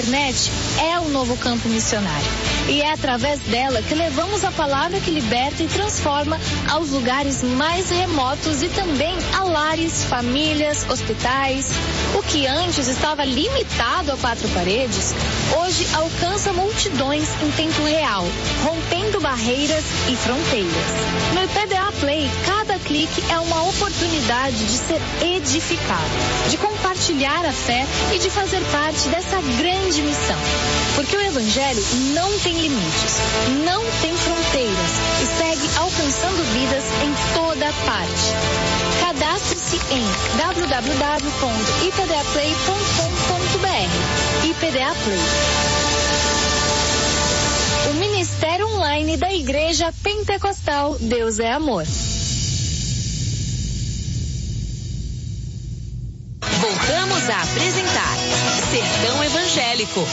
internet é o novo campo missionário. E é através dela que levamos a palavra que liberta e transforma aos lugares mais remotos e também a lares, famílias, hospitais. O que antes estava limitado a 4 paredes, hoje alcança multidões em tempo real, rompendo barreiras e fronteiras. No IPDA Play, cada clique é uma oportunidade de ser edificado, de compartilhar a fé e de fazer parte dessa grande missão. Porque o Evangelho não tem limites, não tem fronteiras e segue alcançando vidas em toda parte. Cadastre-se em www.ipdaplay.com.br. IPDA Play. O Ministério Online da Igreja Pentecostal Deus é Amor. Voltamos a apresentar Sertão Evangélico.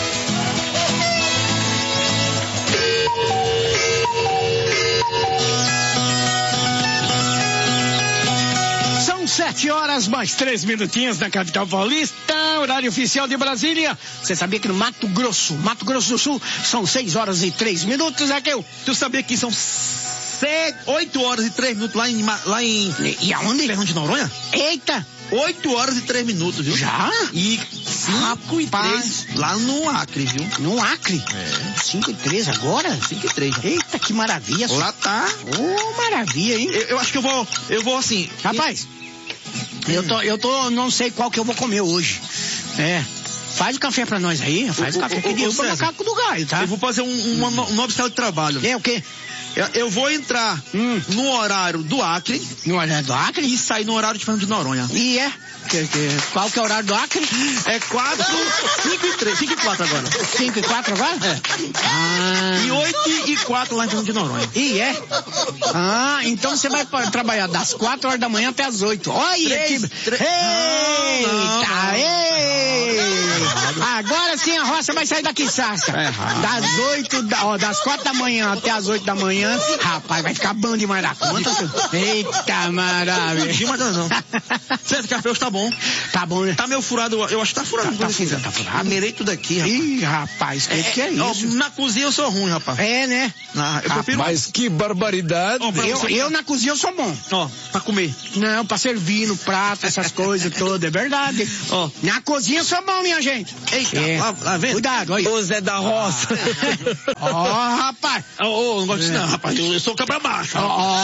São 7 horas mais 3 minutinhos na capital paulista, horário oficial de Brasília. Você sabia que no Mato Grosso do Sul, são 6 horas e 3 minutos, Raquel? Tu sabia que são 8 horas e 3 minutos lá em... E aonde? Fernando de Noronha? Eita! 8 horas e 3 minutos, viu? Já? E 5 e 3 lá no Acre, viu? No Acre? É. 5 e 3 agora? 5 e 3. Eita, que maravilha. Lá tá. Maravilha, hein? Eu acho que eu vou assim... Rapaz, não sei qual que eu vou comer hoje. Faz o café pra nós aí, faz o café que derruba o macaco do galho, tá? Eu vou fazer um novo estilo de trabalho. É o quê? Eu vou entrar no horário do Acre. No horário do Acre? E sair no horário de Fernando de Noronha. E qual que é o horário do Acre? É 5 e 4 agora. 5 e 4 agora? É. E 8 e 4 lá em Fernando de Noronha. E é? Então você vai trabalhar das 4 horas da manhã até as 8. Olha que... Eita, Agora sim a roça vai sair daqui, Sasha. Das 4 da manhã até as 8 da manhã, rapaz, vai ficar bom demais da conta. Eita, maravilha. Mas não. Certo, café hoje tá bom. Tá bom, né? Tá meio furado, eu acho que tá furado. Tá furado? Merei tudo aqui, rapaz. Ih, rapaz, que é isso? Na cozinha eu sou ruim, rapaz. É, né? Eu prefiro... Mas que barbaridade. Eu na cozinha eu sou bom. Pra comer. Não, pra servir no prato, essas coisas todas, é verdade. Na cozinha eu sou bom, minha gente. Eita, lá vem. Cuidado, olha. Ô Zé da Roça. Rapaz. Não gosto disso não, rapaz. Eu sou cabra baixo.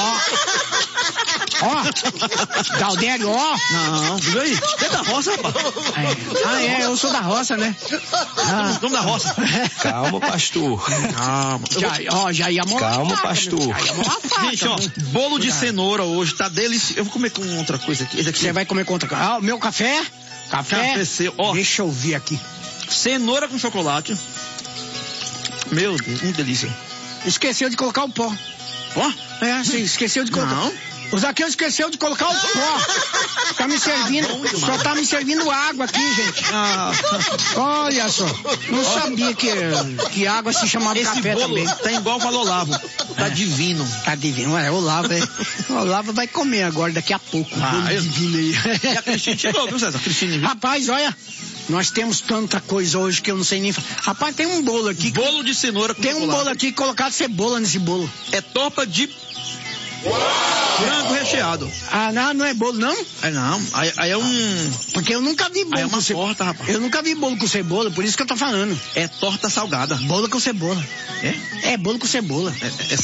Galdério, Não, viu aí? Você é da roça, rapaz. Eu sou da roça, né? Vamos da roça. Calma, pastor. Calma. Já ia morar. Calma, pastor. Gente, bolo de cenoura hoje tá delicioso. Eu vou comer com outra coisa aqui. Você vai comer com outra coisa? O meu café? Café seu. Deixa eu ver aqui. Cenoura com chocolate. Meu Deus, muito delícia. Esqueceu de colocar o pó. Pó? Sim, esqueceu de colocar. Não. O Zaqueu esqueceu de colocar o pó. Tá me servindo, só tá me servindo água aqui, gente. Olha só, não sabia que água se chamava esse café bolo também. Tá igual o Olavo. Tá divino. Tá divino, o Olavo vai comer agora, daqui a pouco. Divino aí. E a Cristina chegou, viu, César? Rapaz, olha, nós temos tanta coisa hoje que eu não sei nem falar. Rapaz, tem um bolo aqui. Bolo de cenoura com chocolate. Tem um bolo aqui colocado cebola nesse bolo. É torta de... frango recheado. Não é bolo, não? Não. Aí é um... Porque eu nunca vi bolo com cebola. Rapaz. Eu nunca vi bolo com cebola, por isso que eu tô falando. É torta salgada. Bolo com cebola. É bolo com cebola.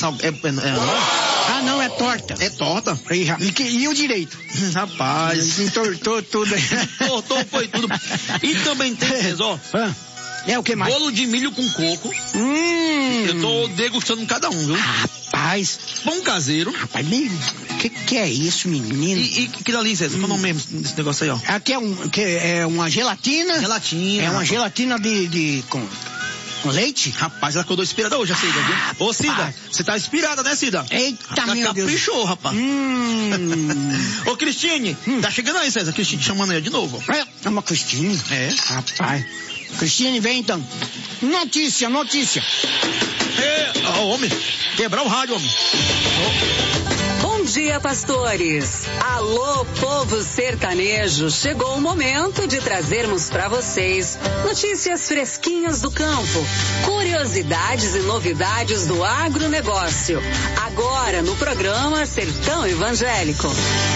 Não, é torta. É torta. E o direito? Rapaz. Entortou tudo aí. Entortou, foi tudo. E também tem, o que mais? Bolo de milho com coco. Eu tô degustando cada um, viu? Rapaz. Pão caseiro. Rapaz, que é isso, menino? E que ali, César? Qual é o nome mesmo desse negócio aí, ó? Aqui é uma gelatina. Gelatina. É uma gelatina com leite? Rapaz, ela acordou inspirada hoje, a Cida, viu? Ô, Cida, você tá inspirada, né, Cida? Eita, meu Deus. Caprichou, rapaz. Ô, Cristine, tá chegando aí, César. Cristine chamando aí de novo. É uma Cristine? É. Rapaz. Cristine, vem então. Notícia. Homem, quebrar o rádio, homem. Bom dia, pastores. Alô, povo sertanejo. Chegou o momento de trazermos para vocês notícias fresquinhas do campo, curiosidades e novidades do agronegócio. Agora no programa Sertão Evangélico.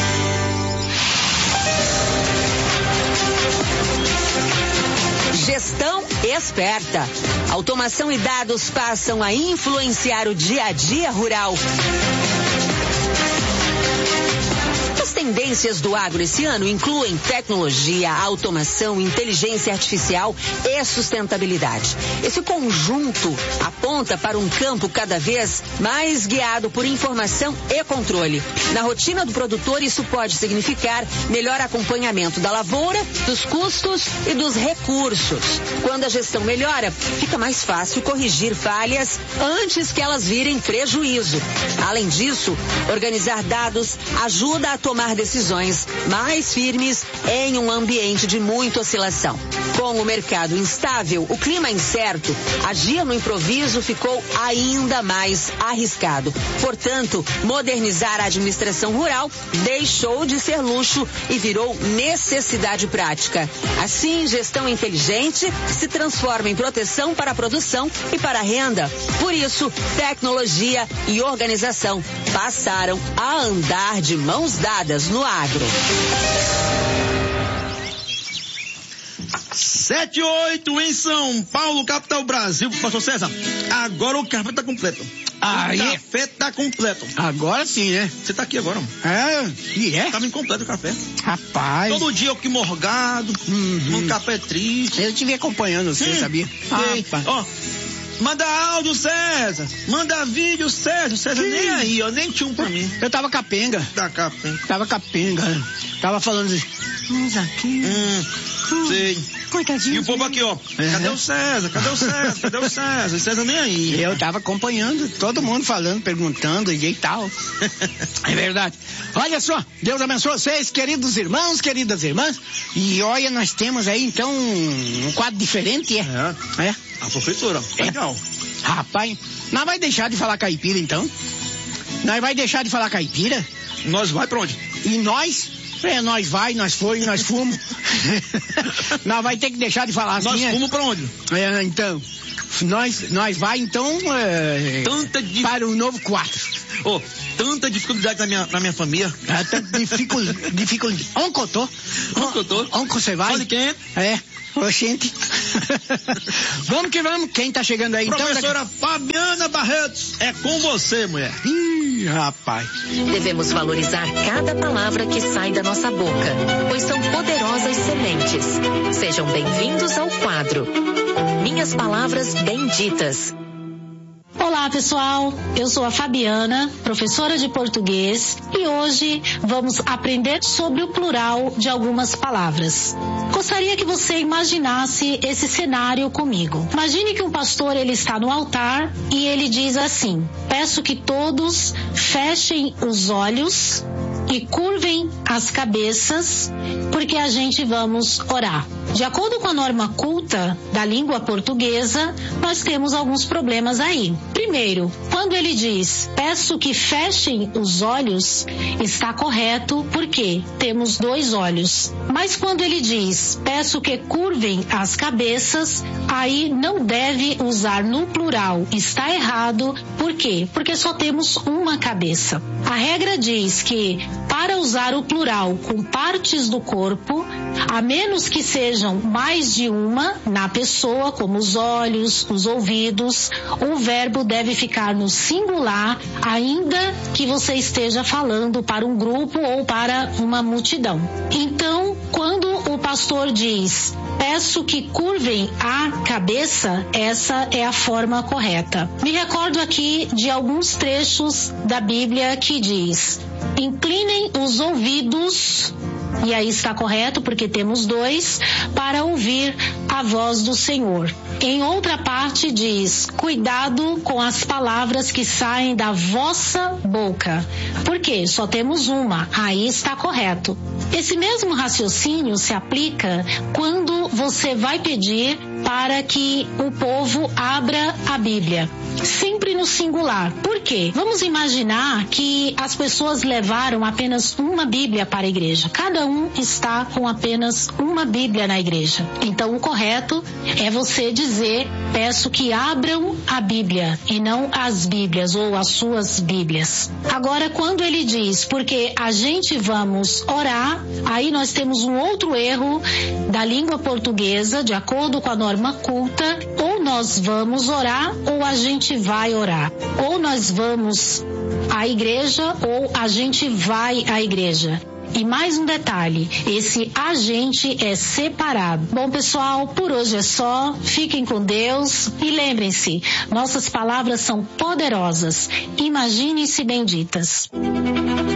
Gestão esperta. Automação e dados passam a influenciar o dia a dia rural. As tendências do agro esse ano incluem tecnologia, automação, inteligência artificial e sustentabilidade. Esse conjunto aponta para um campo cada vez mais guiado por informação e controle. Na rotina do produtor, isso pode significar melhor acompanhamento da lavoura, dos custos e dos recursos. Quando a gestão melhora, fica mais fácil corrigir falhas antes que elas virem prejuízo. Além disso, organizar dados ajuda a tomar decisões mais firmes em um ambiente de muita oscilação. Com o mercado instável, o clima incerto, agir no improviso ficou ainda mais arriscado. Portanto, modernizar a administração rural deixou de ser luxo e virou necessidade prática. Assim, gestão inteligente se transforma em proteção para a produção e para a renda. Por isso, tecnologia e organização passaram a andar de mãos dadas no agro. 7:08 em São Paulo, capital Brasil. Pastor César, agora o café tá completo. Aí. O café tá completo. Agora sim, né? Você tá aqui agora, mano. E é? Tava incompleto o café. Rapaz. Todo dia eu aqui morgado, um café triste. Eu te vi acompanhando você, sabia? Ó, manda áudio, César. Manda vídeo, César. César nem aí, ó, nem tinha um pra mim. Eu tava capenga. Tava capenga. Tava falando assim. Mas aqui. Sei. Coitadinho. E o povo aqui, ó. Cadê o César? Cadê o César? Cadê o César? O César nem aí. Eu tava acompanhando, todo mundo falando, perguntando e tal. É verdade. Olha só, Deus abençoe vocês, queridos irmãos, queridas irmãs. E olha, nós temos aí então um quadro diferente, é? A professora. Legal. Rapaz, nós vai deixar de falar caipira então? Nós vai deixar de falar caipira? Nós vai pra onde? E nós? Nós vai, nós foi, nós fomos. Nós vai ter que deixar de falar assim. Nós fomos pra onde? Então, nós vai então para o novo quadro. Tanta dificuldade na minha família. Tanta dificuldade. Onde você vai? Olha quem? Oxente. Vamos que vamos. Quem tá chegando aí então? Professora Fabiana Barretos, é com você, mulher. Ih, rapaz. Devemos valorizar cada palavra que sai da nossa boca, pois são poderosas sementes. Sejam bem-vindos ao quadro Minhas Palavras Benditas. Olá pessoal, eu sou a Fabiana, professora de português, e hoje vamos aprender sobre o plural de algumas palavras. Gostaria que você imaginasse esse cenário comigo. Imagine que um pastor ele está no altar e ele diz assim: peço que todos fechem os olhos e curvem as cabeças, porque a gente vamos orar. De acordo com a norma culta da língua portuguesa, nós temos alguns problemas aí. Primeiro, quando ele diz, peço que fechem os olhos, está correto, porque temos 2 olhos. Mas quando ele diz, peço que curvem as cabeças, aí não deve usar no plural. Está errado, por quê? Porque só temos uma cabeça. A regra diz que, para usar o plural com partes do corpo, a menos que sejam mais de uma na pessoa, como os olhos, os ouvidos, o verbo deve ficar no singular, ainda que você esteja falando para um grupo ou para uma multidão. Então, quando o pastor diz, peço que curvem a cabeça, essa é a forma correta. Me recordo aqui de alguns trechos da Bíblia que diz, inclinem os ouvidos, e aí está correto porque temos 2, para ouvir a voz do Senhor. Em outra parte diz, cuidado com as palavras que saem da vossa boca. Por quê? Só temos uma, aí está correto. Esse mesmo raciocínio se aplica quando você vai pedir para que o povo abra a Bíblia. sempre no singular. Por quê? Vamos imaginar que as pessoas levaram apenas uma Bíblia para a igreja. Cada um está com apenas uma Bíblia na igreja. Então, o correto é você dizer: peço que abram a Bíblia e não as Bíblias ou as suas Bíblias. Agora, quando ele diz porque a gente vamos orar, aí nós temos um outro erro da língua portuguesa, de acordo com a norma culta: ou nós vamos orar ou a gente vai orar. Ou nós vamos à igreja ou a gente vai à igreja. E mais um detalhe, esse agente é separado. Bom, pessoal, por hoje é só. Fiquem com Deus e lembrem-se, nossas palavras são poderosas. Imaginem-se benditas.